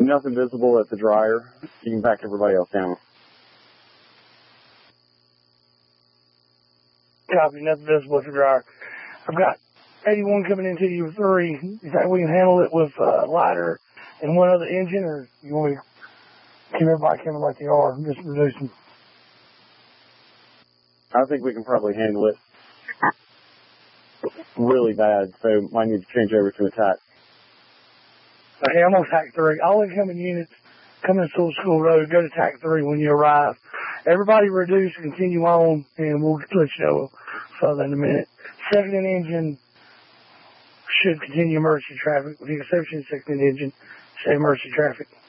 Nothing visible at the dryer. You can back everybody else down. Copy, nothing visible at the dryer. I've got 81 coming into you with 3. You think we can handle it with lighter and one other engine, or you want me to keep everybody coming like they are, just reduce them? I think we can probably handle it really bad, so might need to change over to attack. Okay, I'm on TAC 3. All incoming units coming to School Road, go to TAC 3 when you arrive. Everybody reduce, continue on, and we'll let you know further in a minute. 2nd engine should continue emergency traffic, with the exception of 2nd engine, say emergency traffic.